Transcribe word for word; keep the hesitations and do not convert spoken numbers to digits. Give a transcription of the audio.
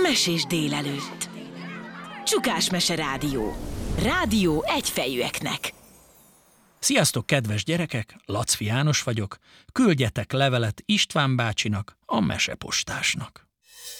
Mesés délelőtt. Csukás Mese Rádió. Rádió egyfejűeknek. Sziasztok, kedves gyerekek! Lacfi János vagyok. Küldjetek levelet István bácsinak, a mesepostásnak.